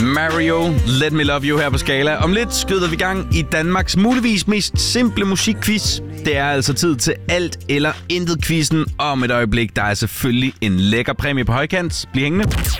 Mario, Let Me Love You her på Skala. Om lidt skyder vi gang i Danmarks muligvis mest simple musikquiz. Det er altså tid til alt eller intet quizzen. Om et øjeblik, der er selvfølgelig en lækker præmie på højkant. Bliv hængende.